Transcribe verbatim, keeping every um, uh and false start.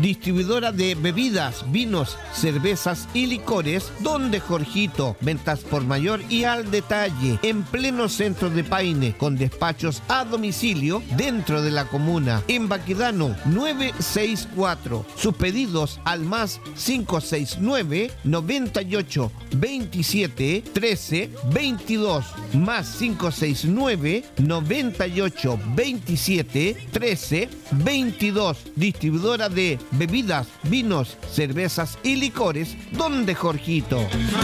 distribuidora de bebidas, vinos, cervezas y licores, donde Jorgito, ventas por mayor y al detalle, en pleno centro de Paine, con despachos a domicilio dentro de la comuna, en Baquedano nueve seis cuatro. Sus pedidos al más cinco seis nueve, noventa y ocho, veintisiete, trece, veintidós, más cinco seis nueve, noventa y ocho, veintisiete, trece, veintidós. Distribuidora de bebidas, vinos, cervezas y licores, donde Jorgito.